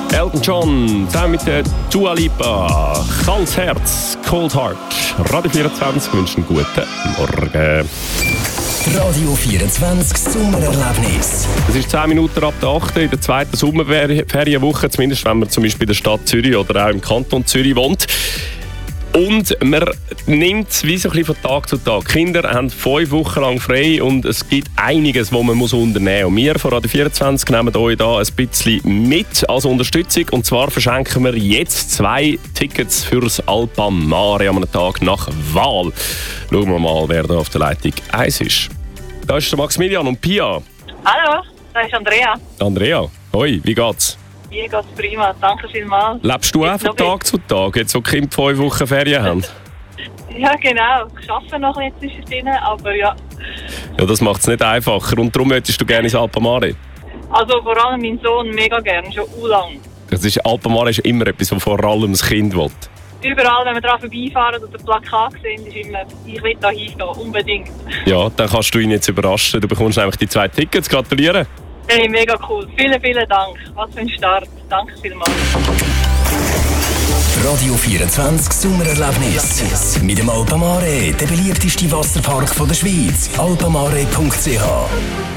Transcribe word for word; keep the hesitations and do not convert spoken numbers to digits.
Elton John, zusammen mit der Dua Lipa. Kaltes Herz, Cold Heart. Radio vierundzwanzig wünscht einen guten Morgen. Radio vierundzwanzig Sommererlebnis. Es ist zehn Minuten ab der achten in der zweiten Sommerferienwoche, zumindest wenn man zum Beispiel in der Stadt Zürich oder auch im Kanton Zürich wohnt. Und man nimmt es wie so ein bisschen von Tag zu Tag. Die Kinder haben fünf Wochen lang frei und es gibt einiges, was man muss unternehmen muss. Und wir von Radio vierundzwanzig nehmen euch da ein bisschen mit als Unterstützung. Und zwar verschenken wir jetzt zwei Tickets fürs Alpa Mare am Tag nach Wahl. Schauen wir mal, wer da auf der Leitung eins ist. Da ist der Maximilian und Pia. Hallo, da ist Andrea. Andrea, hoi, wie geht's? Mir geht's prima, danke vielmals. Lebst du auch von Tag zu Tag, jetzt wo die Kinder fünf Wochen Ferien haben? Ja, genau. Ich arbeite noch ein bisschen zwischendrin, aber ja. Ja, das macht es nicht einfacher. Und darum möchtest du gerne ins Alpa Mare? Also vor allem mein Sohn mega gerne, schon u lang. Das ist, Alpa Mare ist immer etwas, was vor allem das Kind will. Überall, wenn wir daran vorbeifahren oder Plakat sehen, ist immer, ich will da hingehen, unbedingt. Ja, dann kannst du ihn jetzt überraschen. Du bekommst nämlich die zwei Tickets. Gratuliere. Hey, mega cool. Vielen, vielen Dank. Was für ein Start. Danke vielmals. Radio vierundzwanzig Sommererlebnis. Mit dem Alpa Mare, der beliebteste Wasserpark der Schweiz. alpamare punkt c h